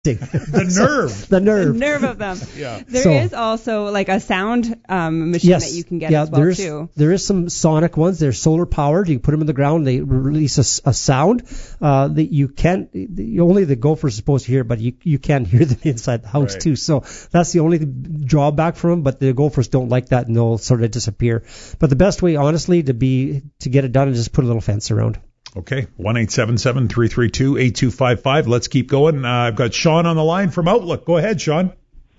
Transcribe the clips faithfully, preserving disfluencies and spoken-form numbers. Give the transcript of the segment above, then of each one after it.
the nerve. the nerve. The nerve of them. Yeah. There So- is also like a sound um, machine Yes. that you can get yeah, as well there's, too. There is some sonic ones. They're solar powered. You put them in the ground. They release a, s- a sound uh, that you can't. The, only the gophers are supposed to hear, but you you can hear them inside the house Right. too. So that's the only drawback for them. But the gophers don't like that, and they'll sort of disappear. But the best way, honestly, to be to get it done is just put a little fence around. Okay, one eight seven seven, three three two, eight two five five. Let's keep going. Uh, I've got Sean on the line from Outlook. Go ahead, Sean.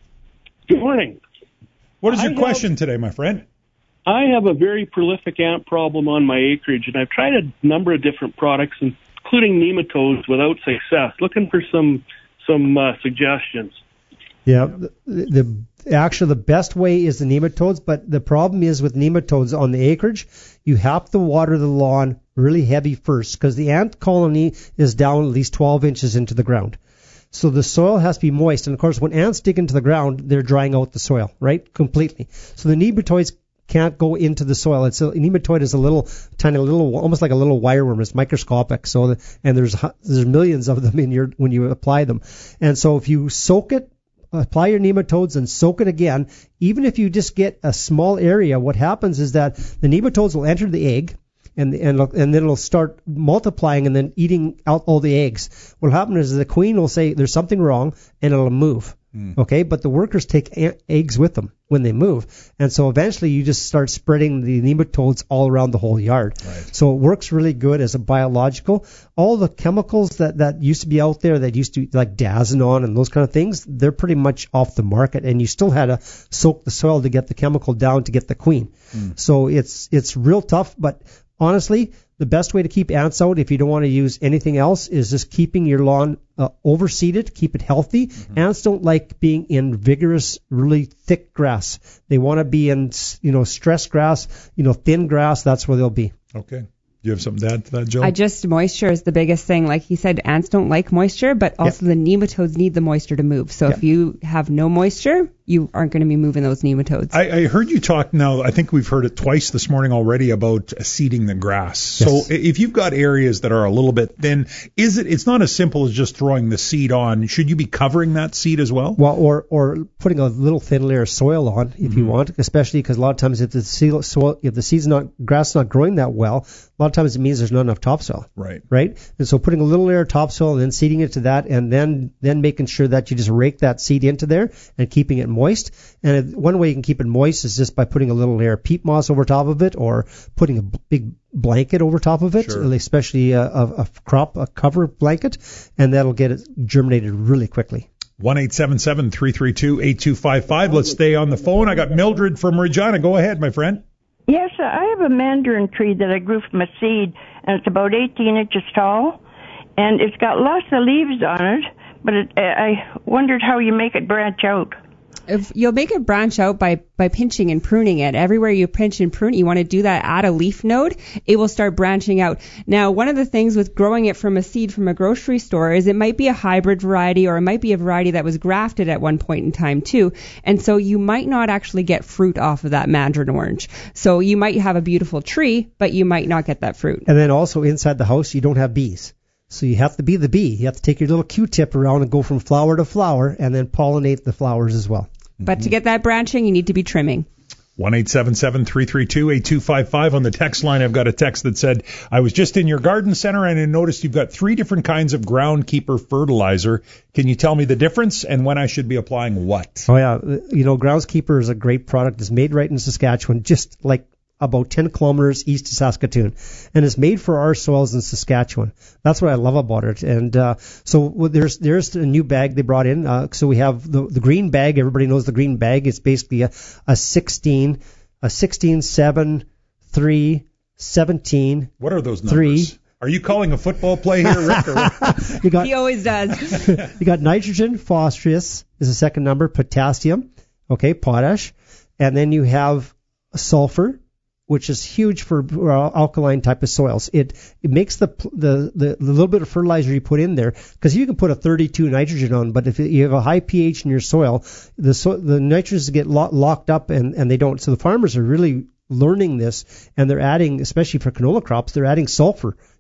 Good morning. What is your I have- question today, my friend? I have a very prolific ant problem on my acreage, and I've tried a number of different products, including nematodes, without success. Looking for some some uh, suggestions. Yeah, the, the actually the best way is the nematodes, but the problem is with nematodes on the acreage, you have to water the lawn really heavy first because the ant colony is down at least twelve inches into the ground. So the soil has to be moist, and of course when ants dig into the ground, they're drying out the soil, right, completely. So the nematodes can't go into the soil. It's a, a nematode is a little tiny little, almost like a little wireworm. It's microscopic. So the, and there's there's millions of them in your when you apply them, and so if you soak it. Apply your nematodes and soak it again. Even if you just get a small area, what happens is that the nematodes will enter the egg, and and and then it'll start multiplying and then eating out all the eggs. What will happen is the queen will say there's something wrong, and it'll move. Mm. Okay, but the workers take a- eggs with them when they move, and so eventually you just start spreading the nematodes all around the whole yard. Right. So it works really good as a biological. All the chemicals that, that used to be out there that used to like Dazinon and those kind of things, they're pretty much off the market, and you still had to soak the soil to get the chemical down to get the queen. Mm. So it's it's real tough, but honestly, the best way to keep ants out, if you don't want to use anything else, is just keeping your lawn uh, overseeded, keep it healthy. Mm-hmm. Ants don't like being in vigorous, really thick grass. They want to be in, you know, stress grass, you know, thin grass. That's where they'll be. Okay. Do you have something to add to that, Jill? I just moisture is the biggest thing. Like he said, ants don't like moisture, but also yeah. the nematodes need the moisture to move. So yeah. if you have no moisture, you aren't going to be moving those nematodes. I, I heard you talk now, I think we've heard it twice this morning already about seeding the grass. Yes. So if you've got areas that are a little bit thin, is it, it's not as simple as just throwing the seed on. Should you be covering that seed as well? Well, or, or putting a little thin layer of soil on if mm-hmm. you want, especially because a lot of times if the seed, soil, if the seed's not, grass is not growing that well, a lot of times it means there's not enough topsoil. Right. Right? And so putting a little layer of topsoil and then seeding it to that, and then, then making sure that you just rake that seed into there and keeping it moist. And one way you can keep it moist is just by putting a little layer of peat moss over top of it, or putting a big blanket over top of it, sure. especially a, a, a crop, a cover blanket, and that'll get it germinated really quickly. one eight seven seven, three three two, eight two five five. Let's stay on the phone. I got Mildred from Regina. Go ahead, my friend. Yes, I have a mandarin tree that I grew from a seed, and it's about eighteen inches tall, and it's got lots of leaves on it, but it, I wondered how you make it branch out. If you'll make it branch out by, by pinching and pruning it. Everywhere you pinch and prune, you want to do that at a leaf node, it will start branching out. Now, one of the things with growing it from a seed from a grocery store is it might be a hybrid variety, or it might be a variety that was grafted at one point in time too. And so you might not actually get fruit off of that mandarin orange. So you might have a beautiful tree, but you might not get that fruit. And then also inside the house, you don't have bees. So you have to be the bee. You have to take your little Q-tip around and go from flower to flower and then pollinate the flowers as well. But mm-hmm. to get that branching, you need to be trimming. one eight seven seven, three three two, eight two five five. On the text line, I've got a text that said, I was just in your garden center and I noticed you've got three different kinds of groundkeeper fertilizer. Can you tell me the difference and when I should be applying what? Oh, yeah. You know, Groundskeeper is a great product. It's made right in Saskatchewan, just like about ten kilometers east of Saskatoon, and it's made for our soils in Saskatchewan. That's what I love about it. And uh, so well, there's there's a new bag they brought in. Uh, so we have the the green bag. Everybody knows the green bag. It's basically a, a sixteen, a sixteen, seven, three, seventeen. What are those numbers? Three. Are you calling a football play here, Rick? Or you got, he always does. You got nitrogen, phosphorus is the second number, potassium, okay, potash, and then you have sulfur, which is huge for alkaline type of soils. It it makes the the the, the little bit of fertilizer you put in there, because you can put a thirty-two nitrogen on, but if you have a high pH in your soil, the so, the nitrogens get lo- locked up and, and they don't. So the farmers are really learning this, and they're adding, especially for canola crops, they're adding sulfur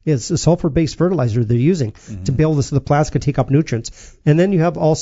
It's a sulfur-based fertilizer they're using Mm-hmm. to build this so the plants can take up nutrients. And then you have also